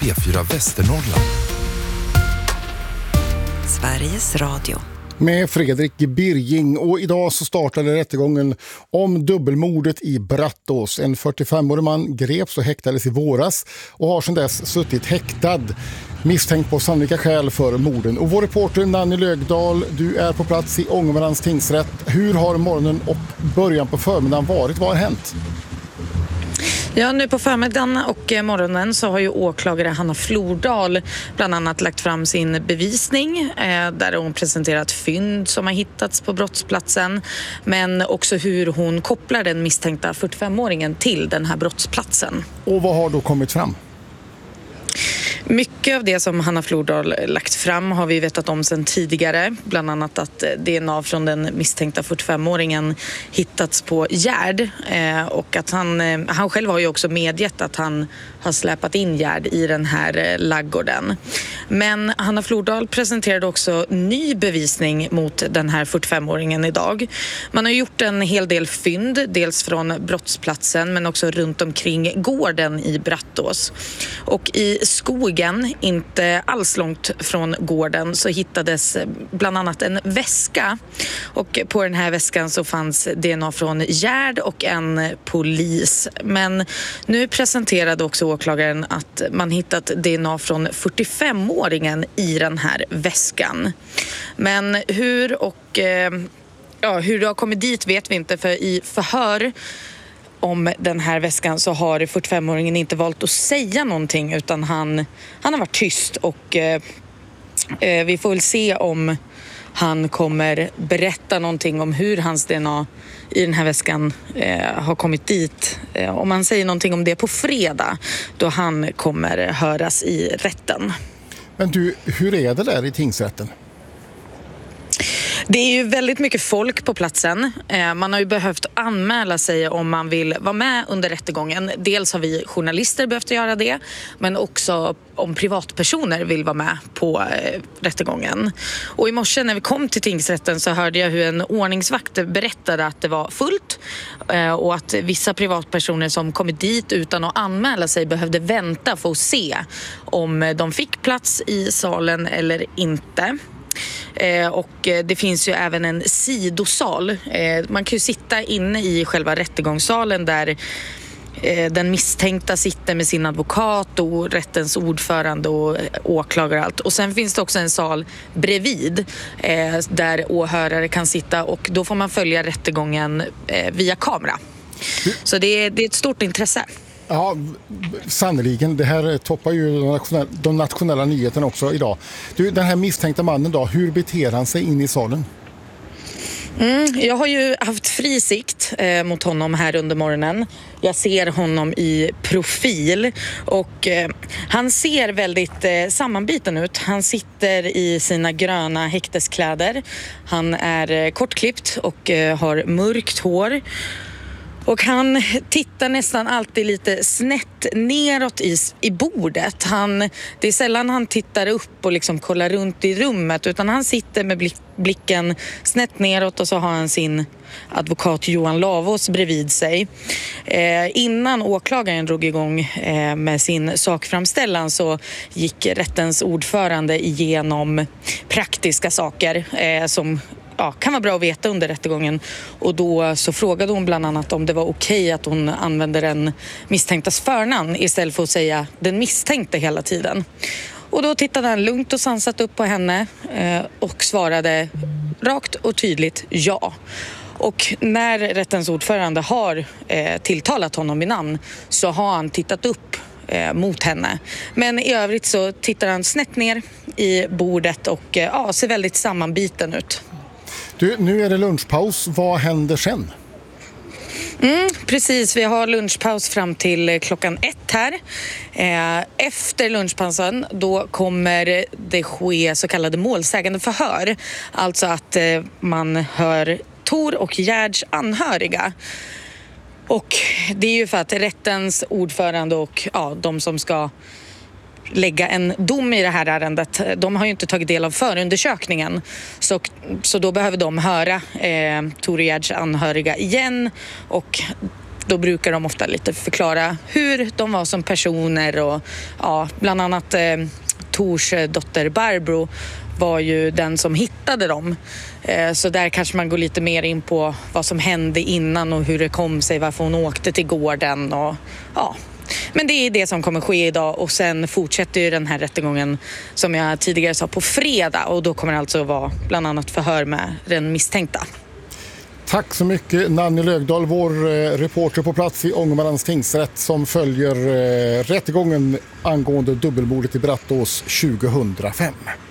P4 Västernorrland. Sveriges Radio. Med Fredrik Birging, och idag så startade rättegången om dubbelmordet i Brattås. En 45-årig man greps och häktades i våras och har sedan dess suttit häktad, misstänkt på sannolika skäl för morden. Och vår reporter Nanny Lögdahl, du är på plats i Ångermanlands tingsrätt. Hur har morgonen och början på förmiddagen varit? Vad har hänt? Ja, nu på förmiddagen och morgonen så har ju åklagare Hanna Flordal bland annat lagt fram sin bevisning där hon presenterat fynd som har hittats på brottsplatsen, men också hur hon kopplar den misstänkta 45-åringen till den här brottsplatsen. Och vad har då kommit fram? Mycket av det som Hanna Flordal lagt fram har vi vetat om sedan tidigare. Bland annat att DNA från den misstänkta 45-åringen hittats på Gärd. Och att han själv har ju också medgett att han har släpat in Gärd i den här laggården. Men Hanna Flordal presenterade också ny bevisning mot den här 45-åringen idag. Man har gjort en hel del fynd, dels från brottsplatsen men också runt omkring gården i Brattås. Och i skogen, inte alls långt från gården, så hittades bland annat en väska. Och på den här väskan så fanns DNA från Gärd och en polis. Men nu presenterade också åklagaren att man hittat DNA från 45-åringen i den här väskan. Men hur det har kommit dit vet vi inte, för i förhör om den här väskan så har 45-åringen inte valt att säga någonting, utan han har varit tyst, och vi får väl se om han kommer berätta någonting om hur hans DNA i den här väskan har kommit dit. Om han säger någonting om det på fredag, då han kommer höras i rätten. Men du, hur är det där i tingsrätten? Det är ju väldigt mycket folk på platsen. Man har ju behövt anmäla sig om man vill vara med under rättegången. Dels har vi journalister behövt göra det, men också om privatpersoner vill vara med på rättegången. Och i morse när vi kom till tingsrätten så hörde jag hur en ordningsvakt berättade att det var fullt och att vissa privatpersoner som kommit dit utan att anmäla sig behövde vänta för att se om de fick plats i salen eller inte. Och det finns ju även en sidosal. Man kan ju sitta inne i själva rättegångssalen där den misstänkta sitter med sin advokat och rättens ordförande och åklagare och allt. Och sen finns det också en sal bredvid där åhörare kan sitta, och då får man följa rättegången via kamera. Så det är ett stort intresse. Ja, sannoliken. Det här toppar ju de nationella nyheterna också idag. Du, den här misstänkta mannen då, hur beter han sig in i salen? Jag har ju haft fri sikt mot honom här under morgonen. Jag ser honom i profil, och han ser väldigt sammanbiten ut. Han sitter i sina gröna häkteskläder. Han är kortklippt och har mörkt hår. Och han tittar nästan alltid lite snett neråt i bordet. Det är sällan han tittar upp och liksom kollar runt i rummet, utan han sitter med blicken snett neråt, och så har han sin advokat Johan Lavås bredvid sig. Innan åklagaren drog igång med sin sakframställan så gick rättens ordförande igenom praktiska saker som kan vara bra att veta under rättegången. Och då så frågade hon bland annat om det var okej att hon använde den misstänktas förnamn istället för att säga den misstänkte hela tiden. Och då tittade han lugnt och sansat upp på henne och svarade rakt och tydligt ja. Och när rättens ordförande har tilltalat honom vid namn så har han tittat upp mot henne. Men i övrigt så tittar han snett ner i bordet och ser väldigt sammanbiten ut. Du, nu är det lunchpaus. Vad händer sen? Precis, vi har lunchpaus fram till klockan 1 här. Efter lunchpausen då kommer det ske så kallade målsägande förhör. Alltså att man hör Tor och Gärds anhöriga. Och det är ju för att rättens ordförande och de som ska lägga en dom i det här ärendet, de har ju inte tagit del av förundersökningen, så då behöver de höra Tor och Gärds anhöriga igen, och då brukar de ofta lite förklara hur de var som personer och bland annat Tors dotter Barbro var ju den som hittade dem. Så där kanske man går lite mer in på vad som hände innan och hur det kom sig, varför hon åkte till gården och Men det är det som kommer ske idag och sen fortsätter ju den här rättegången som jag tidigare sa på fredag och då kommer det alltså vara bland annat förhör med den misstänkta. Tack så mycket Nanny Löfdahl, vår reporter på plats i Ångermanlands tingsrätt som följer rättegången angående dubbelmordet i Brattås 2005.